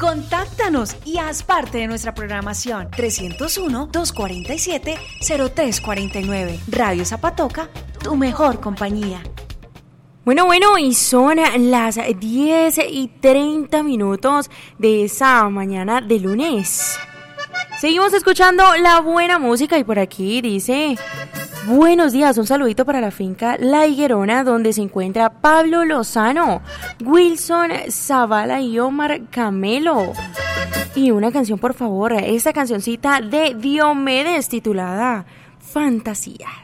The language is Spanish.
Contáctanos y haz parte de nuestra programación. 301-247-0349. Radio Zapatoca, tu mejor compañía. Bueno, y son las 10:30 de esa mañana de lunes. Seguimos escuchando la buena música y por aquí dice: buenos días, un saludito para la finca La Higuerona, donde se encuentra Pablo Lozano, Wilson Zavala y Omar Camelo. Y una canción, por favor, esta cancioncita de Diomedes titulada Fantasía.